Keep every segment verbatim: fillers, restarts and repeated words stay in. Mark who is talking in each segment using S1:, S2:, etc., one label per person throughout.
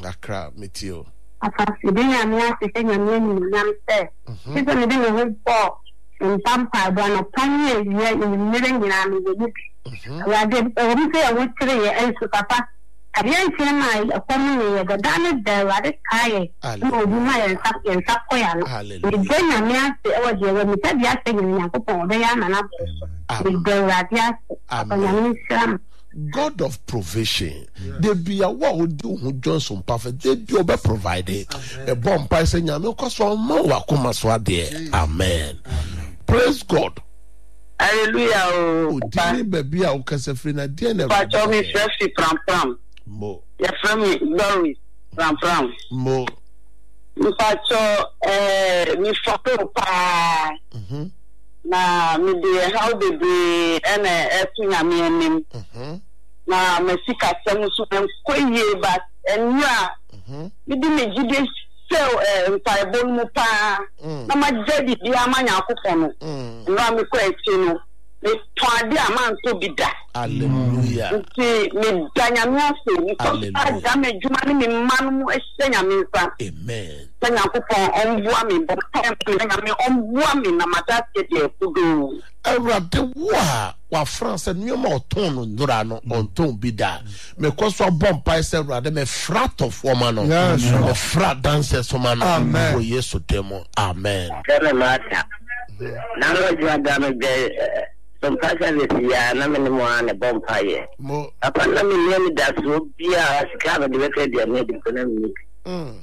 S1: Accra, Meteo.
S2: Afasi de nyame asese nyame ni nyam se. Sisi me de ho po mpampa do na panye ye ni mere nyina me ye bi. Ya de o mi se ya wotire ye ensu papa. Ariya nche na akomu ye ga dane da wade kai. No obi ma ye sak ye sak ko ya no. Ni de nyame ase e wode ye mi tabi ase ni yakopon de ya na na bo. Ni de wade ase. Nyame sham.
S1: God of provision. They be a what do who Johnson perfect. They be over provided. A bomb price and yam cost one more wakuma swade. Amen. Praise God.
S3: Hallelujah.
S1: Oh, dear baby, I can say free dear never.
S3: But you me fresh from from.
S1: Mo.
S3: Your friend me Doris from from.
S1: Mo.
S3: Me pacho eh me photo pa.
S1: Mhm.
S3: Na me de how they be ene etunya me enim.
S1: Mhm.
S3: Na me sika sem so en koye ba enwa.
S1: Mhm.
S3: Me di me gide sell eh mpaebon mu pa. Na ma jadi bi amanya akofo no. Na me ko eti no. Me twade amanto bi da.
S1: Hallelujah.
S3: Nti me danya me ase ni ko ada me djuma ni me manu mu esenya me nsa.
S1: Amen.
S3: Senya akofo onbua me bo nya me onbua me na mataske de kudu.
S1: Awurade wa wa France nyoma oton no ndura no onton bi da me koso bomb piece awurade me frat of woman no me frat dancers woman no for Yesu demo. Amen.
S3: Kere mata na lo jwa da me be some person is ya na me mo an bomb pie
S1: mo
S3: apa na me ni da so bia sika ba de be de me de kona me
S1: mm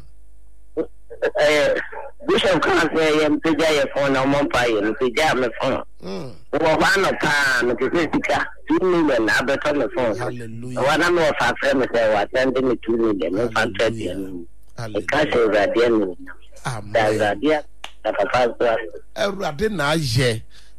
S3: eh Bishop can say I'm to your phone on one pie and to jam the phone.
S1: mm
S3: Well, one of time to Jessica, two million, I bet on the phone.
S1: hallelujah.
S3: One of our friends was sending me two million, no fantasy. The cash is at the end. There's a dear, the papa.
S1: Awurade na aye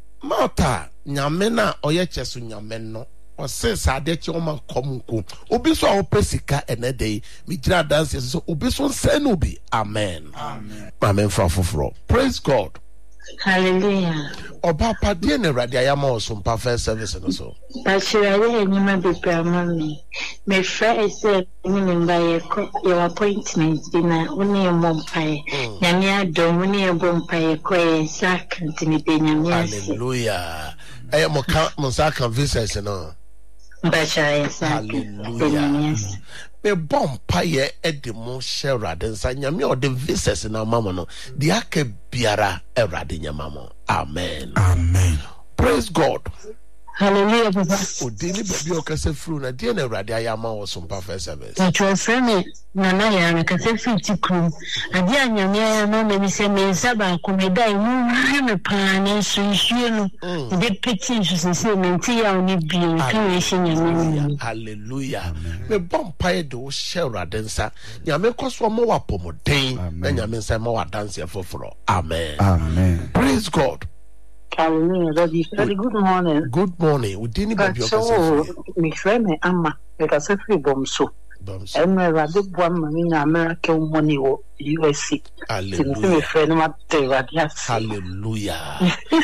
S1: Malta nyame na oye chesu nyame no o se sade che o ma komko obi so opesika enede mi gira dance so obi so nse no bi. Amen. Amen. Amen for foforo. Praise God.
S2: Hallelujah.
S1: Oba padie na Awurade ayama o so mpa first service no so.
S2: Bashira ye nyima bebre mami. Me fra ese ni nimba ye ko your appointment dina oni mompai. Nyame adom oni bompai ko ye sak ntimi de nyame ase.
S1: Hallelujah. Eh mo kan mo sak kan visas no.
S2: Bashira ye sak.
S1: Hallelujah. Me bomb paye edemo shera den sa nyame o de visas na mama no de aka biara Awurade nyama mo. Amen.
S4: Amen.
S1: Praise God.
S2: Hallelujah, Papa.
S1: Odini baby o kase fru na de na Awurade ayama wo so mpa first service.
S2: Ncho frame na na ya na kase fiti krum. Ade anyame ya no me se me saba komeda mu me pa na sunsuo no. De peti nso se me nti ya oni bi kan we she nyame.
S1: Hallelujah. Me bom paye de wo share densa. Nyame koso mo wa pomoden na nyame nsa mo wa dance foforo. Amen.
S4: Amen.
S1: Praise God.
S5: Hallelujah. Very good morning.
S1: Good morning. Udini baby o
S5: So, me friend me ama, me ka se free bom so. Em me rade bua ma mi na America money wo U S C.
S1: Hallelujah.
S5: Me friend ma te rade.
S1: Hallelujah.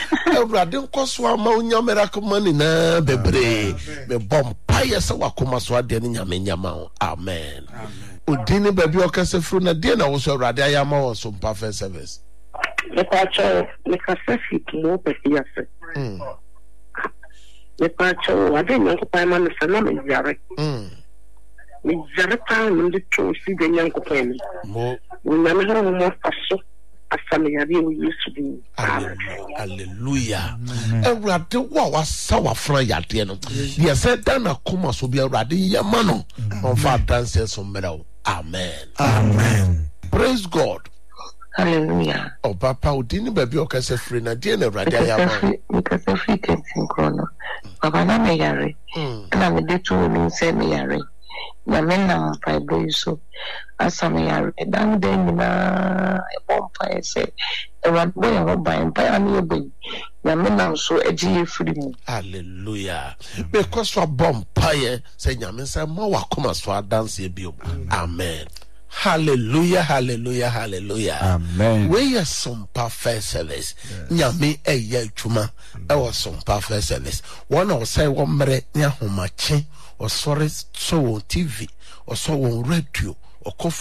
S1: Rade nkoso ama unya miracle money na bebre. Me bom paye se wakoma so ade ni nyame nyama. Amen. Udini baby o kase fru na de na wo so rade ayama wo so mpa first service.
S3: Me pacho, me kase fit mo pe yase.
S1: Mm.
S3: Me pacho, ade nyanko pa ma me sana me jare.
S1: Mm.
S3: Me jare pa me de cho si de nyanko pa me.
S1: Mo.
S3: We na me ho mo paso. Asame ya bi o Yesu bi.
S1: Hallelujah. Awurade wa wa sawa fra yade no. Ye se dan na koma so bi Awurade yema no. On fa dance so mera. Amen.
S4: Amen.
S1: Praise God.
S5: Hallelujah.
S1: Oh papa udini baby o kase free na de na Awurade ayama.
S5: Me ka se free ten krono. Baba na me yare. Na me de tu mi se me yare. Na me na pa boy so asame yare. Dan de ni na e bom pa ese. E wan boy ho ban pa ani e boy. Na me na so eji free mu.
S1: Hallelujah. Because wa bom paye say nyame say mo wa koma so dance e bi. Amen. Hallelujah, hallelujah, hallelujah.
S4: Amen.
S1: We are some perfect service. Nyame eye adwuma e was some perfect service. One or say one mere nya homache or sorry so on T V or so on radio or